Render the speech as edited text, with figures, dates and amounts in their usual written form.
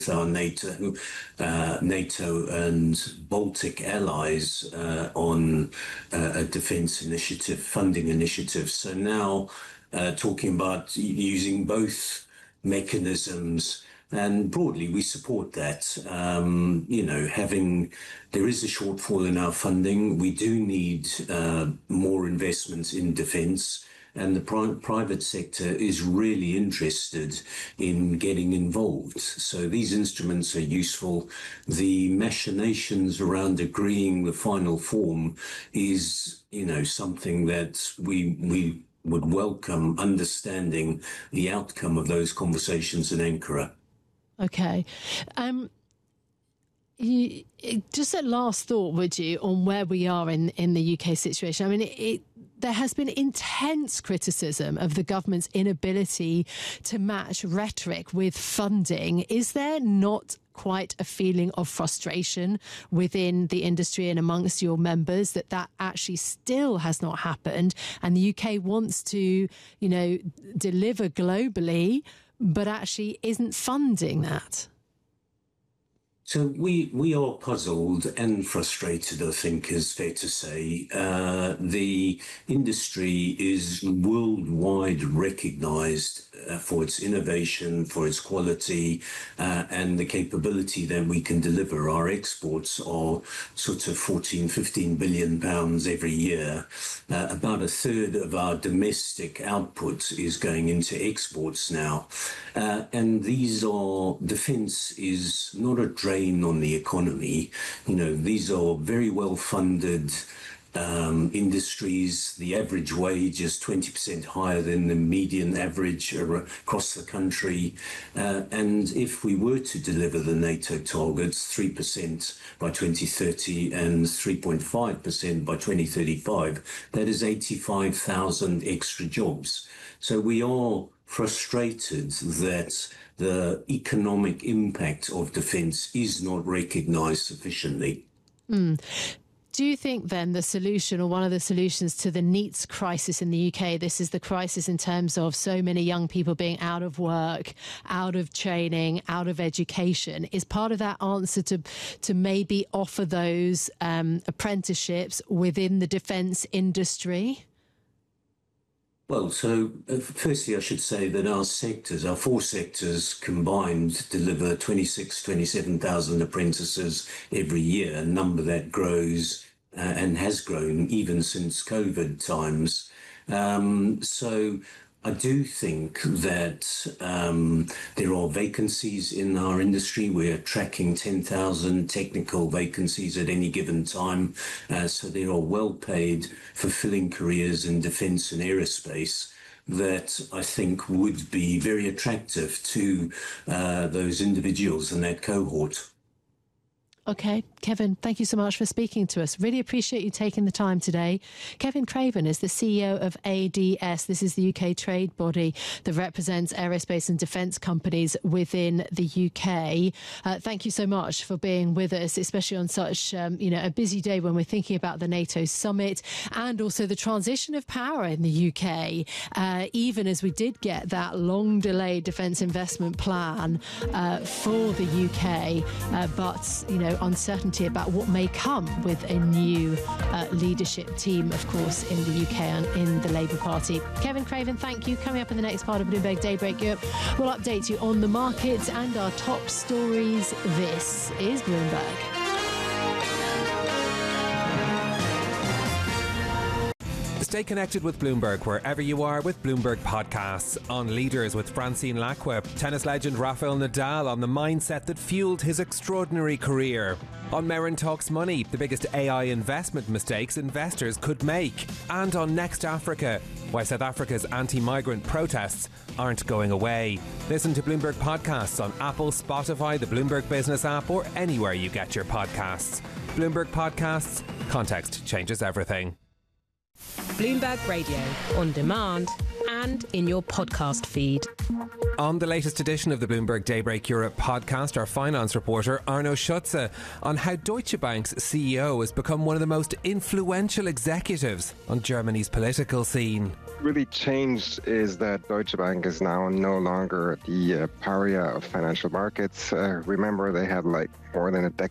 our NATO and Baltic allies on a defence initiative, funding initiative. So now talking about using both mechanisms, and broadly we support that. There is a shortfall in our funding. We do need more investments in defence. And the private sector is really interested in getting involved. So these instruments are useful. The machinations around agreeing the final form is, something that we would welcome, understanding the outcome of those conversations in Ankara. Okay. Just a last thought, would you, on where we are in the UK situation? I mean, there has been intense criticism of the government's inability to match rhetoric with funding. Is there not quite a feeling of frustration within the industry and amongst your members that actually still has not happened, and the UK wants to, deliver globally, but actually isn't funding that? So we are puzzled and frustrated, I think is fair to say. The industry is worldwide recognised for its innovation, for its quality, and the capability that we can deliver. Our exports are sort of 15 billion pounds every year. About a third of our domestic output is going into exports now. And defence is not a drain on the economy. These are very well funded industries. The average wage is 20% higher than the median average across the country. And if we were to deliver the NATO targets, 3% by 2030 and 3.5% by 2035, that is 85,000 extra jobs. So we are frustrated that the economic impact of defence is not recognised sufficiently. Do you think then the solution, or one of the solutions to the NEETs crisis in the UK, this is the crisis in terms of so many young people being out of work, out of training, out of education, is part of that answer to maybe offer those apprenticeships within the defence industry? Well, so firstly, I should say that our four sectors combined deliver 27,000 apprentices every year, a number that grows and has grown even since COVID times. So I do think that there are vacancies in our industry. We're tracking 10,000 technical vacancies at any given time. So there are well-paid, fulfilling careers in defence and aerospace that I think would be very attractive to those individuals in that cohort. Okay, Kevin, thank you so much for speaking to us. Really appreciate you taking the time today. Kevin Craven is the CEO of ADS. This is the UK trade body that represents aerospace and defence companies within the UK. Thank you so much for being with us, especially on such a busy day when we're thinking about the NATO summit and also the transition of power in the UK. Even as we did get that long delayed defence investment plan for the UK, but uncertainty about what may come with a new leadership team, of course, in the UK and in the Labour Party. Kevin Craven, thank you. Coming up in the next part of Bloomberg Daybreak Europe, we'll update you on the markets and our top stories. This is Bloomberg. Stay connected with Bloomberg wherever you are with Bloomberg Podcasts. On Leaders with Francine Lacqua, tennis legend Rafael Nadal on the mindset that fueled his extraordinary career. On Merrin Talks Money, the biggest AI investment mistakes investors could make. And on Next Africa, why South Africa's anti-migrant protests aren't going away. Listen to Bloomberg Podcasts on Apple, Spotify, the Bloomberg Business app, or anywhere you get your podcasts. Bloomberg Podcasts. Context changes everything. Bloomberg Radio, on demand and in your podcast feed. On the latest edition of the Bloomberg Daybreak Europe podcast, our finance reporter Arno Schutze on how Deutsche Bank's CEO has become one of the most influential executives on Germany's political scene. Really changed is that Deutsche Bank is now no longer the pariah of financial markets. Remember, they had more than a decade